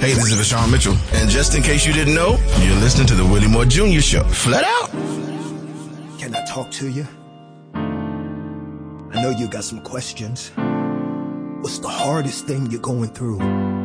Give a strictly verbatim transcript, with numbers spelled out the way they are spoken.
Hey, this is Vashawn Mitchell. And just in case you didn't know, you're listening to the Willie Moore Junior Show. Flat out. Can I talk to you? I know you got some questions. What's the hardest thing you're going through?